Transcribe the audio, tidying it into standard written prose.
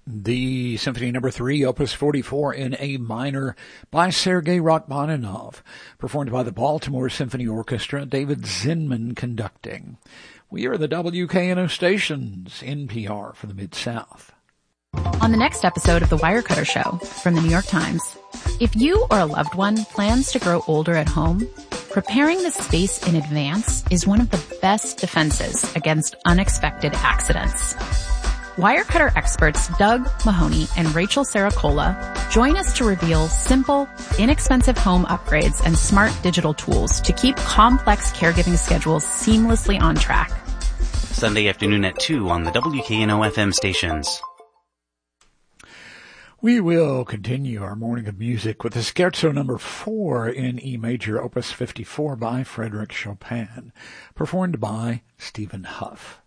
The Symphony No. 3, Opus 44 in A minor by Sergei Rachmaninoff, performed by the Baltimore Symphony Orchestra, David Zinman conducting. We are the WKNO stations, NPR for the Mid-South. On the next episode of The Wirecutter Show from the New York Times, if you or a loved one plans to grow older at home, preparing the space in advance is one of the best defenses against unexpected accidents. Wirecutter experts Doug Mahoney and Rachel Saracola join us to reveal simple, inexpensive home upgrades and smart digital tools to keep complex caregiving schedules seamlessly on track. Sunday afternoon at 2 on the WKNO FM stations. We will continue our morning of music with the Scherzo No. 4 in E major, Opus 54 by Frédéric Chopin, performed by Stephen Huff.